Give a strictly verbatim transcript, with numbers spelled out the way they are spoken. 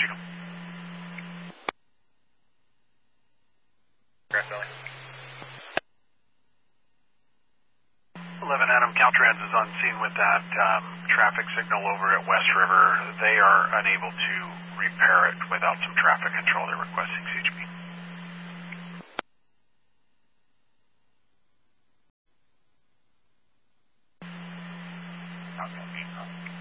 you. eleven Adam, Caltrans is on scene with that um, traffic signal over at West River. They are unable to repair it without some traffic control. They're requesting C H P. Okay.